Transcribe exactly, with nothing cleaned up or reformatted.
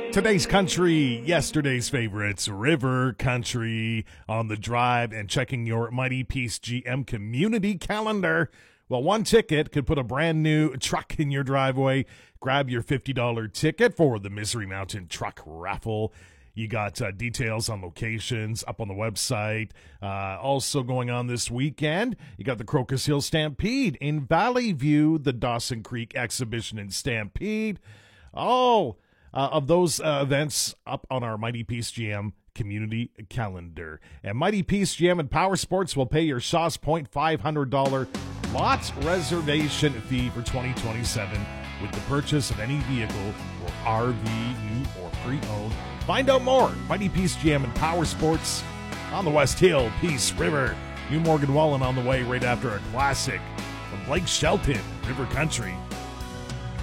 Today's country, yesterday's favorites, River Country on the drive, and checking your Mighty Peace G M community calendar. Well, one ticket could put a brand new truck in your driveway. Grab your fifty dollars ticket for the Misery Mountain Truck Raffle. You got uh, details on locations up on the website. Uh, also going on this weekend, you got the Crocus Hill Stampede in Valley View, the Dawson Creek Exhibition and Stampede. Oh, uh, of those uh, events up on our Mighty Peace G M community calendar. And Mighty Peace G M and Power Sports will pay your Shaw's Point five hundred dollars lot reservation fee for twenty twenty-seven with the purchase of any vehicle or R V, new or pre-owned. Find out more. Mighty Peace G M and Power Sports on the West Hill, Peace River. New Morgan Wallen on the way right after a classic from Blake Shelton, River Country.